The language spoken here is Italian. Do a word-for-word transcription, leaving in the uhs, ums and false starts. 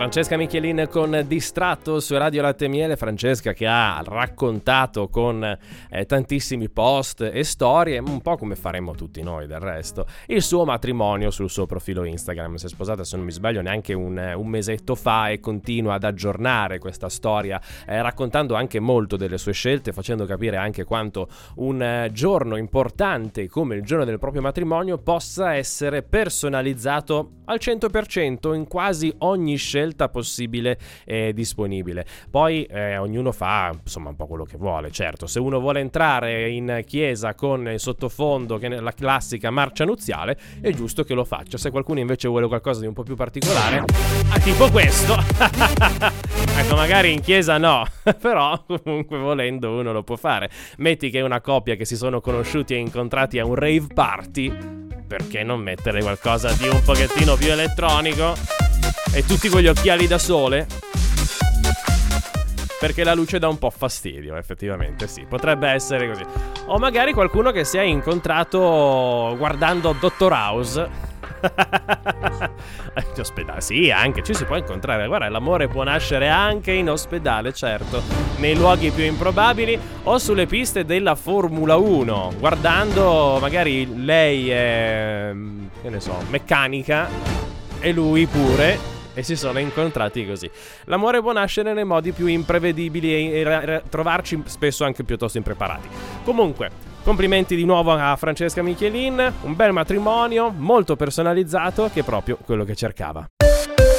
Francesca Michelin con Distratto su Radio Latte e Miele. Francesca che ha raccontato con eh, tantissimi post e storie, un po' come faremmo tutti noi del resto, il suo matrimonio sul suo profilo Instagram. Si è sposata, se non mi sbaglio, neanche un, un mesetto fa e continua ad aggiornare questa storia, eh, raccontando anche molto delle sue scelte, facendo capire anche quanto un eh, giorno importante come il giorno del proprio matrimonio possa essere personalizzato al cento per cento in quasi ogni scelta possibile e disponibile. Poi eh, ognuno fa insomma un po' quello che vuole. Certo, se uno vuole entrare in chiesa con il sottofondo che è la classica marcia nuziale, è giusto che lo faccia. Se qualcuno invece vuole qualcosa di un po' più particolare, ah, tipo questo ecco, magari in chiesa no, però comunque volendo uno lo può fare. Metti che è una coppia che si sono conosciuti e incontrati a un rave party, perché non mettere qualcosa di un pochettino più elettronico e tutti con gli occhiali da sole? Perché la luce dà un po' fastidio, effettivamente, sì, potrebbe essere così. O magari qualcuno che si è incontrato guardando Doctor House. In ospedale, sì, anche ci si può incontrare. Guarda, l'amore può nascere anche in ospedale, certo, nei luoghi più improbabili o sulle piste della Formula uno, guardando magari lei è, che ne so, meccanica e lui pure, e si sono incontrati così. L'amore può nascere nei modi più imprevedibili e, e r- trovarci spesso anche piuttosto impreparati. Comunque, complimenti di nuovo a Francesca Michelin, un bel matrimonio molto personalizzato, che è proprio quello che cercava.